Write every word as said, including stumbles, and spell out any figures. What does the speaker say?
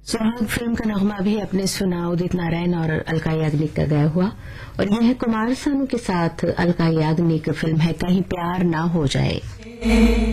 सुहाग फिल्म का नगमा भी आपने सुना उदित नारायण और अलका याग्निक का गाया हुआ, और यह कुमार सानू के साथ अलका याग्निक फिल्म है कहीं प्यार ना हो जाए।